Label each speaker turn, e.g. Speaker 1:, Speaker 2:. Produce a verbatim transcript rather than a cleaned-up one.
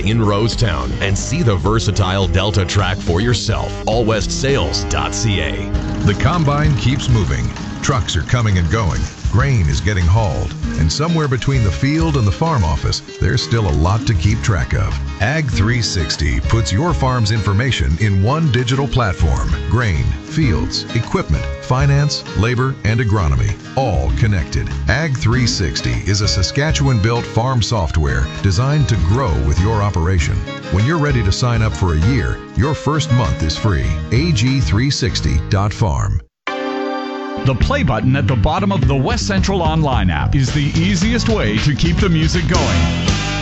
Speaker 1: in Rosetown and see the versatile Delta track for yourself. all west sales dot c a.
Speaker 2: The combine keeps moving. Trucks are coming and going. Grain is getting hauled. And somewhere between the field and the farm office, there's still a lot to keep track of. Ag three sixty puts your farm's information in one digital platform. Grain, fields, equipment, finance, labor, and agronomy, all connected. Ag three sixty is a Saskatchewan-built farm software designed to grow with your operation. When you're ready to sign up for a year, your first month is free. A G three sixty dot farm.
Speaker 3: The play button at the bottom of the West Central Online app is the easiest way to keep the music going.